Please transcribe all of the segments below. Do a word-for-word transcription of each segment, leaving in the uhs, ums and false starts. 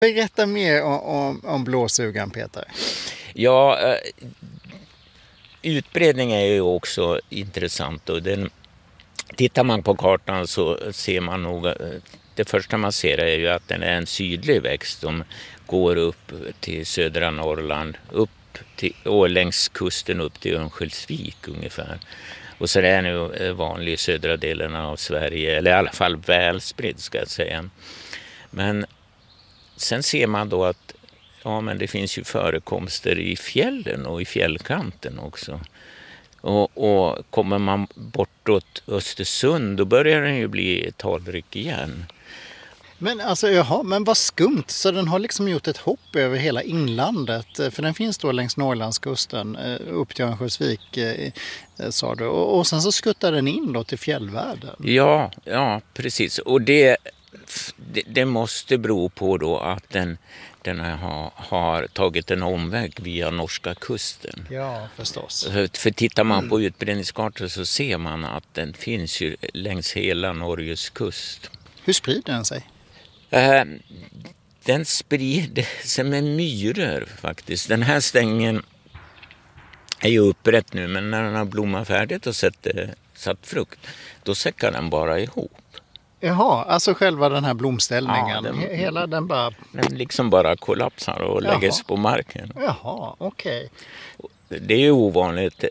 Berätta mer om, om, om blåsugan, Peter. Ja, eh, utbredning är ju också intressant. Och den, tittar man på kartan så ser man nog, eh, det första man ser är ju att den är en sydlig växt som går upp till södra Norrland, upp till, och längs kusten upp till Örnsköldsvik ungefär. Och så är det nu vanlig i södra delen av Sverige, eller i alla fall välspridd ska jag säga. Men sen ser man då att ja, men det finns ju förekomster i fjällen och i fjällkanten också. Och, och kommer man bortåt Östersund då börjar den ju bli talrik igen. Men alltså, jaha, men vad skumt. Så den har liksom gjort ett hopp över hela inlandet. För den finns då längs Norrlandskusten upp till Örnsköldsvik, sa du. Och, och sen så skuttar den in då till fjällvärlden. Ja, ja precis. Och det, det, det måste bero på då att den, den har, har tagit en omväg via norska kusten. Ja, förstås. För, för tittar man på utbredningskartor så ser man att den finns ju längs hela Norges kust. Hur sprider den sig? Uh, den sprider sig med myror faktiskt. Den här stängen är ju upprätt nu, men när den har blommat färdigt och satt, satt frukt, då säckar den bara ihop. Jaha, alltså själva den här blomställningen, ja, den, hela den bara... Den liksom bara kollapsar och Jaha. läggs på marken. Jaha, okej. Okay. Det är ju ovanligt.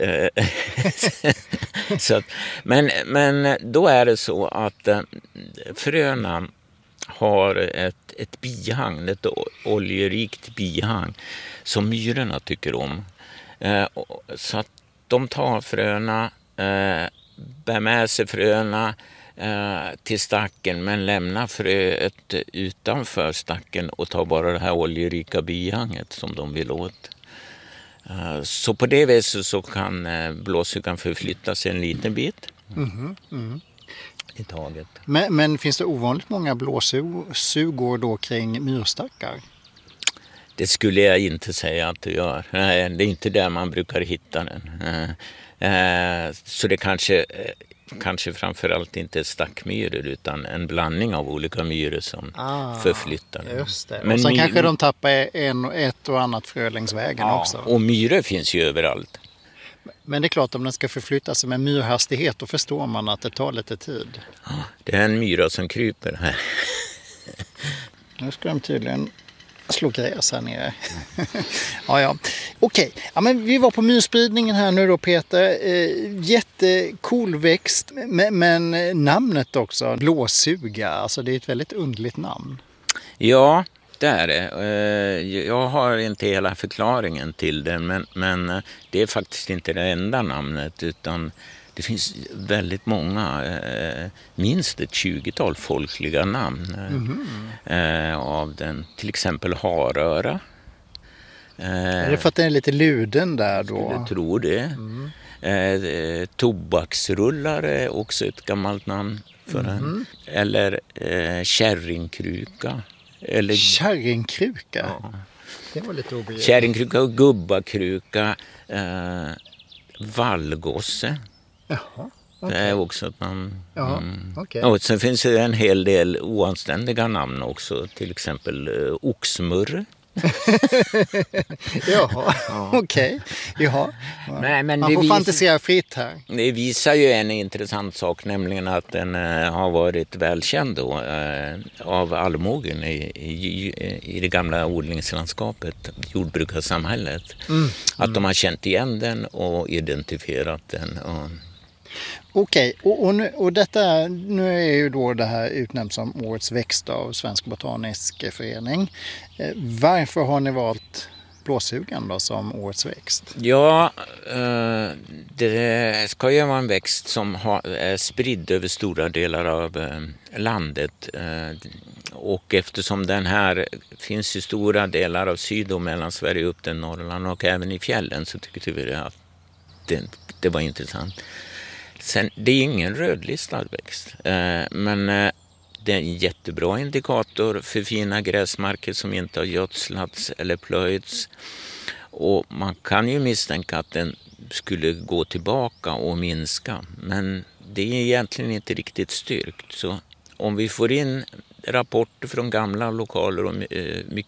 så att, men, men då är det så att äh, fröna har ett, ett bihang, ett oljerikt bihang som myrorna tycker om. Eh, så att de tar fröna, eh, bär med sig fröna eh, till stacken men lämnar fröet utanför stacken och tar bara det här oljerika bihanget som de vill åt. Eh, så på det viset så kan eh, blåsugan förflytta sig en liten bit. Mm-hmm. Mm. I taget. Men, men finns det ovanligt många blåsugor då kring myrstackar? Det skulle jag inte säga att det gör. Nej, det är inte där man brukar hitta den. Så det kanske, kanske framförallt inte är stackmyror utan en blandning av olika myror som ah, förflyttar den. Just det. Men och sen my- kanske de tappar en, ett och annat frö längs vägen ja, också. Och myror finns ju överallt. Men det är klart, om den ska förflytta sig med myrhastighet då förstår man att det tar lite tid. Det är en myra som kryper här. Nu ska de tydligen slå gräs här nere. ja, ja. Okej, ja, men vi var på myrspridningen här nu då, Peter. Eh, jättecool växt, men, men namnet också, blåsuga, alltså det är ett väldigt underligt namn. Ja, det är det. Jag har inte hela förklaringen till det, men, men det är faktiskt inte det enda namnet utan det finns väldigt många, minst ett tjugotal folkliga namn mm-hmm. av den. Till exempel haröra. Är det för att den är lite luden där då? Jag tror det. Mm. Eh, tobaksrullare är också ett gammalt namn för mm-hmm. den. Eller eh, kärringkruka. Eller... Kärringkruka? Ja. Det var lite obegripligt. Kärringkruka och gubbakruka. Eh, vallgosse. Jaha. Okay. Det är också ett namn. Ja, mm. okay. Och sen finns det en hel del oanständiga namn också. Till exempel eh, oxmurre. Jaha, ja. okej. Okay. Jaha. Nej, men man får visar, fantisera fritt här. Det visar ju en intressant sak, nämligen att den eh, har varit välkänd då, eh, av allmogen i, i, i det gamla odlingslandskapet, jordbrukarsamhället. Mm. Mm. Att de har känt igen den och identifierat den. Och... Okej, och, och, nu, och detta, nu är ju då det här utnämnt som årets växt av Svensk Botanisk Förening. Eh, varför har ni valt blåsugan då som årets växt? Ja, eh, det ska ju vara en växt som har, är spridd över stora delar av eh, landet. Eh, och eftersom den här finns i stora delar av Syd- och Mellansverige upp till Norrland och även i fjällen, så tyckte vi att det, det var intressant. Sen, det är ingen rödlistad växt, eh, men eh, det är en jättebra indikator för fina gräsmarker som inte har gödslats eller plöjts. Och man kan ju misstänka att den skulle gå tillbaka och minska, men det är egentligen inte riktigt styrkt. Så om vi får in rapporter från gamla lokaler och